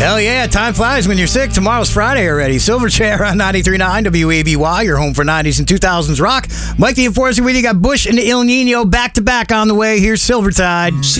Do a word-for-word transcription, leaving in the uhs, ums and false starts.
Hell yeah, time flies when you're sick. Tomorrow's Friday already. Silverchair on ninety-three point nine W A B Y, your home for nineties and two thousands rock. Mike the Enforcer with you. Got Bush and El Nino back to back on the way. Here's Silvertide.